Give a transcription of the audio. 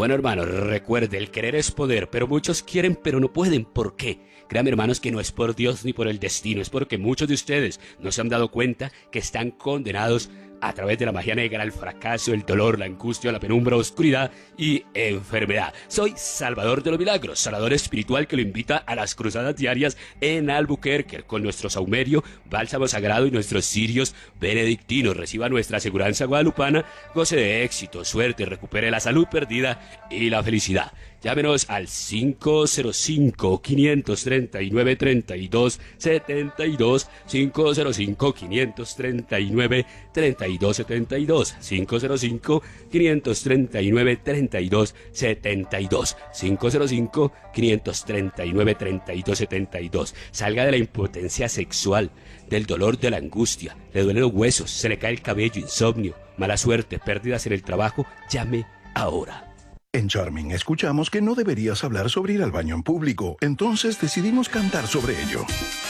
Bueno, hermano, recuerde, el querer es poder, pero muchos quieren pero no pueden. ¿Por qué? Créanme, hermanos, que no es por Dios ni por el destino, es porque muchos de ustedes no se han dado cuenta que están condenados a través de la magia negra al fracaso, el dolor, la angustia, la penumbra, oscuridad y enfermedad. Soy Salvador de los Milagros, sanador espiritual que lo invita a las cruzadas diarias en Albuquerque con nuestro saumerio, bálsamo sagrado y nuestros cirios benedictinos. Reciba nuestra aseguranza guadalupana, goce de éxito, suerte, recupere la salud perdida y la felicidad. Llámenos al 505-539-3272, 505-539-3272, 505-539-3272, 505-539-3272. Salga de la impotencia sexual, del dolor, de la angustia, le duelen los huesos, se le cae el cabello, insomnio, mala suerte, pérdidas en el trabajo. Llame ahora. En Charming escuchamos que no deberías hablar sobre ir al baño en público, entonces decidimos cantar sobre ello.